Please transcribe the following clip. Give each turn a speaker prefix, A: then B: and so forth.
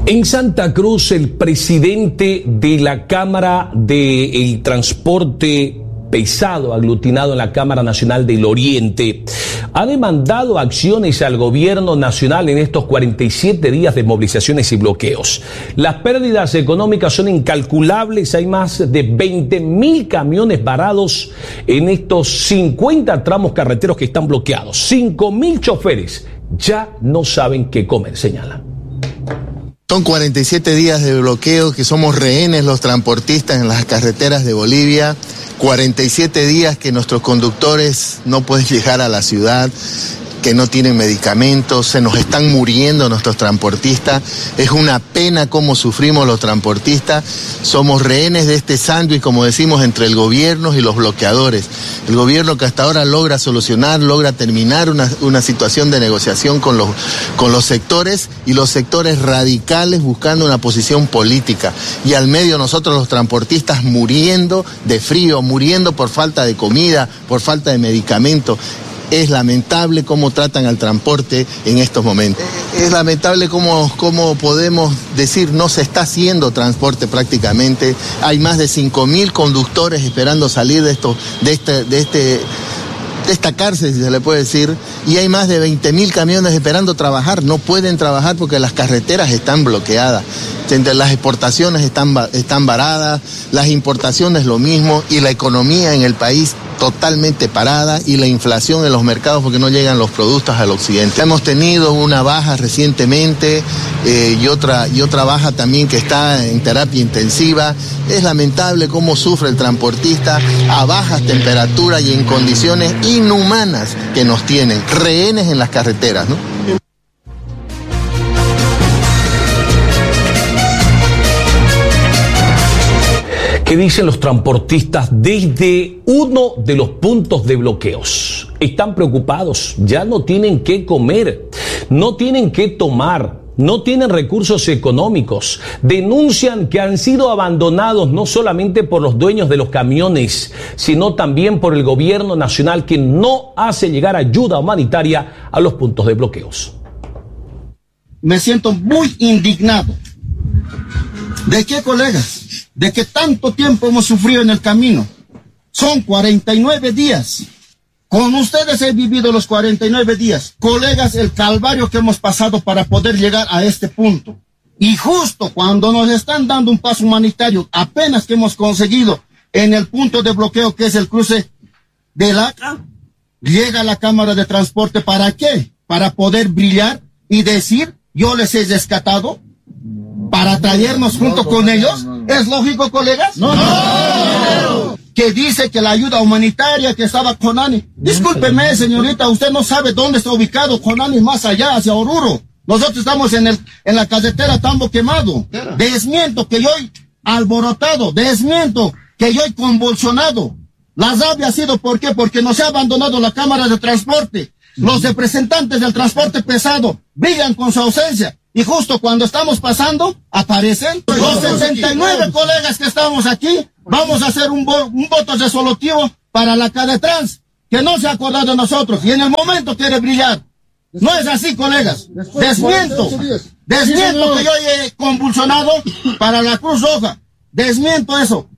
A: En Santa Cruz, el presidente de la Cámara del Transporte Pesado, aglutinado en la Cámara Nacional del Oriente, ha demandado acciones al gobierno nacional en estos 47 días de movilizaciones y bloqueos. Las pérdidas económicas son incalculables. Hay más de 20.000 camiones varados en estos 50 tramos carreteros que están bloqueados. 5.000 choferes ya no saben qué comer, señala.
B: Son 47 días de bloqueo que somos rehenes los transportistas en las carreteras de Bolivia. 47 días que nuestros conductores no pueden llegar a la ciudad, que no tienen medicamentos, se nos están muriendo nuestros transportistas. Es una pena cómo sufrimos los transportistas. Somos rehenes de este sándwich, como decimos, entre el gobierno y los bloqueadores. El gobierno que hasta ahora logra solucionar, logra terminar una situación de negociación con los sectores, y los sectores radicales buscando una posición política. Y al medio nosotros los transportistas muriendo de frío, muriendo por falta de comida, por falta de medicamentos. Es lamentable cómo tratan al transporte en estos momentos. Es lamentable cómo podemos decir no se está haciendo transporte prácticamente. Hay más de 5.000 conductores esperando salir de esta cárcel, si se le puede decir, y hay más de 20.000 camiones esperando trabajar. No pueden trabajar porque las carreteras están bloqueadas. Las exportaciones están varadas, las importaciones lo mismo, y la economía en el país totalmente parada, y la inflación en los mercados porque no llegan los productos al occidente. Hemos tenido una baja recientemente y otra baja también que está en terapia intensiva. Es lamentable cómo sufre el transportista a bajas temperaturas y en condiciones inhumanas que nos tienen, rehenes en las carreteras, ¿no?
A: ¿Qué dicen los transportistas desde uno de los puntos de bloqueos? Están preocupados, ya no tienen qué comer, no tienen qué tomar, no tienen recursos económicos. Denuncian que han sido abandonados no solamente por los dueños de los camiones, sino también por el gobierno nacional, que no hace llegar ayuda humanitaria a los puntos de bloqueos.
C: Me siento muy indignado. ¿De qué, colegas? De que tanto tiempo hemos sufrido en el camino. Son 49 días. Con ustedes he vivido los 49 días. Colegas, el calvario que hemos pasado para poder llegar a este punto. Y justo cuando nos están dando un paso humanitario, apenas que hemos conseguido en el punto de bloqueo que es el cruce del ACA, llega la Cámara de Transporte. ¿Para qué? Para poder brillar y decir, yo les he rescatado, para traernos junto con ellos. ¿Es lógico, colegas? No. Que dice que la ayuda humanitaria que estaba Conani. Discúlpeme, señorita, usted no sabe dónde está ubicado Conani, más allá, hacia Oruro. Nosotros estamos en la carretera Tambo Quemado. Desmiento que yo he alborotado, desmiento que yo he convulsionado. La rabia ha sido, ¿por qué? Porque nos ha abandonado la Cámara de Transporte. Los representantes del transporte pesado brillan con su ausencia. Y justo cuando estamos pasando, aparecen los 69 colegas que estamos aquí. Vamos a hacer un voto resolutivo para la Cadetrans, que no se ha acordado de nosotros y en el momento quiere brillar. No es así, colegas. Desmiento que yo he convulsionado para la Cruz Roja. Desmiento eso.